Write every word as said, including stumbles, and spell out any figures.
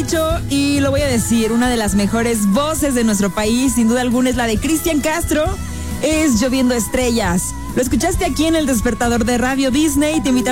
Y lo voy a decir, una de las mejores voces de nuestro país, sin duda alguna, es la de Cristian Castro, es Lloviendo Estrellas. Lo escuchaste aquí en El Despertador de Radio Disney. Te invitamos